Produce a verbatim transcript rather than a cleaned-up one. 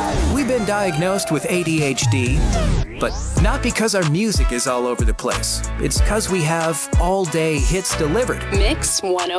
We've been diagnosed with A D H D, but not because our music is all over the place. It's because we have all-day hits delivered. Mix one oh